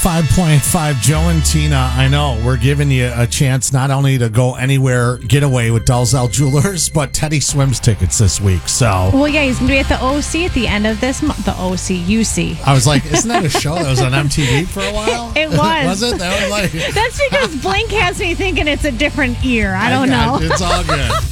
105.5, Joe and Tina. I know we're giving you a chance not only to go anywhere, get away with Dalzell Jewelers, but Teddy Swims tickets this week. So, well, yeah, he's going to be at the OC at the end of this month. The OC, UC. I was like, isn't that a show that was on MTV for a while? It was. Was it? That was like. That's because Blink has me thinking it's a different year. I don't know. It's all good.